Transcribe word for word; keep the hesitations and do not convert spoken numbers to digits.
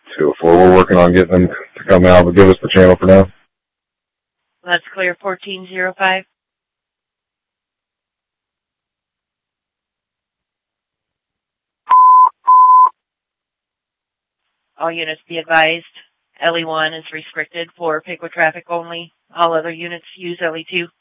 two oh four, we're working on getting them to come out, but give us the channel for now. That's clear, fourteen oh five. All units be advised, L E one is restricted for Piqua traffic only. All other units use L E two.